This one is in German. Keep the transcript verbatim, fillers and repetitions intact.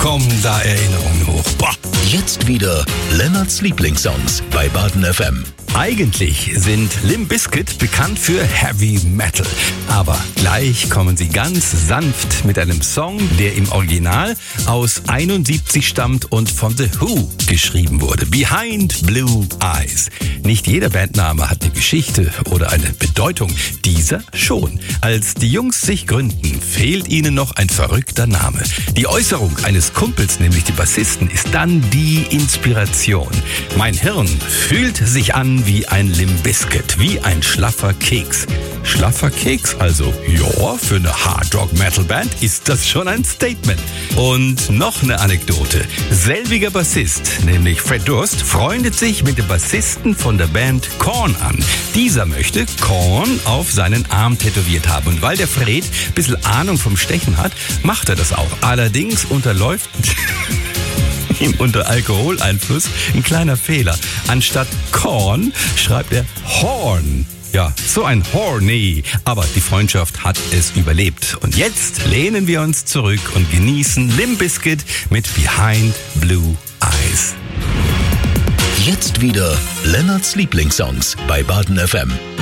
kommen da Erinnerungen hoch. Boah. Jetzt wieder Lennarts Lieblingssongs bei Baden F M. Eigentlich sind Limp Bizkit bekannt für Heavy Metal. Aber gleich kommen sie ganz sanft mit einem Song, der im Original aus einundsiebzig stammt und von The Who geschrieben wurde. Behind Blue Eyes. Nicht jeder Bandname hat eine Geschichte oder eine Bedeutung. Dieser schon. Als die Jungs sich gründen, fehlt ihnen noch ein verrückter Name. Die Äußerung eines Kumpels, nämlich die Bassisten, ist dann die Inspiration. Mein Hirn fühlt sich an wie ein Limp Bizkit, wie ein schlaffer Keks. Schlaffer Keks? Also, ja, für eine Hard-Rock-Metal-Band ist das schon ein Statement. Und noch eine Anekdote. Selbiger Bassist, nämlich Fred Durst, freundet sich mit dem Bassisten von der Band Korn an. Dieser möchte Korn auf seinen Arm tätowiert haben. Und weil der Fred ein bisschen Ahnung vom Stechen hat, macht er das auch. Allerdings unterläuft ihm unter Alkoholeinfluss ein kleiner Fehler. Anstatt Korn schreibt er Horn. Ja, so ein Horny. Aber die Freundschaft hat es überlebt. Und jetzt lehnen wir uns zurück und genießen Limp Bizkit mit Behind Blue Eyes. Jetzt wieder Lennarts Lieblingssongs bei Baden F M.